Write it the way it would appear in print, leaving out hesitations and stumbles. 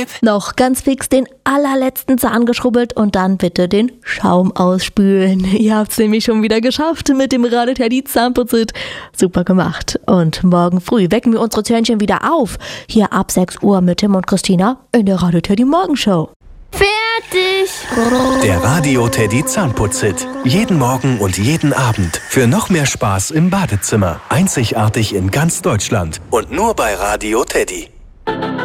Tipp. Noch ganz fix den allerletzten Zahn geschrubbelt und dann bitte den Schaum ausspülen. Ihr habt's nämlich schon wieder geschafft mit dem Radio Teddy Zahnputzit. Super gemacht. Und morgen früh wecken wir unsere Zähnchen wieder auf. Hier ab 6 Uhr mit Tim und Christina in der Radio Teddy Morgenshow. Fertig! Der Radio Teddy Zahnputzhit. Jeden Morgen und jeden Abend. Für noch mehr Spaß im Badezimmer. Einzigartig in ganz Deutschland. Und nur bei Radio Teddy.